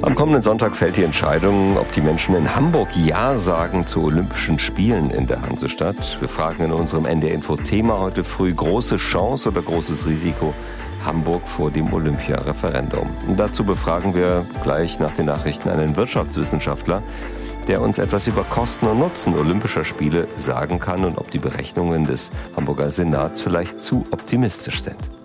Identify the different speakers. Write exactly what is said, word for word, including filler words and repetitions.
Speaker 1: Am kommenden Sonntag fällt die Entscheidung, ob die Menschen in Hamburg Ja sagen zu Olympischen Spielen in der Hansestadt. Wir fragen in unserem N D R-Info-Thema heute früh: große Chance oder großes Risiko? Hamburg vor dem Olympia-Referendum. Und dazu befragen wir gleich nach den Nachrichten einen Wirtschaftswissenschaftler, der uns etwas über Kosten und Nutzen Olympischer Spiele sagen kann und ob die Berechnungen des Hamburger Senats vielleicht zu optimistisch sind.